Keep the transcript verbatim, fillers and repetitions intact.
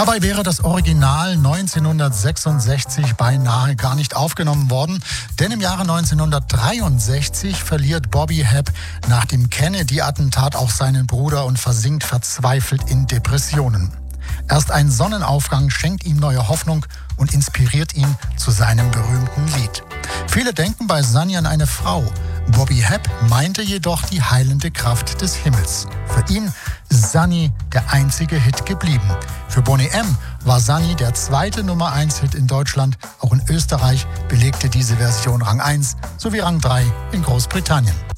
Dabei wäre das Original neunzehnhundertsechsundsechzig beinahe gar nicht aufgenommen worden, denn im Jahre neunzehnhundertdreiundsechzig verliert Bobby Hebb nach dem Kennedy-Attentat auch seinen Bruder und versinkt verzweifelt in Depressionen. Erst ein Sonnenaufgang schenkt ihm neue Hoffnung und inspiriert ihn zu seinem berühmten Lied. Viele denken bei Sunny an eine Frau. Bobby Hebb meinte jedoch die heilende Kraft des Himmels. Für ihn ist Sunny der einzige Hit geblieben. Für Boney M. war Sunny der zweite Nummer eins Hit in Deutschland. Auch in Österreich belegte diese Version Rang eins sowie Rang drei in Großbritannien.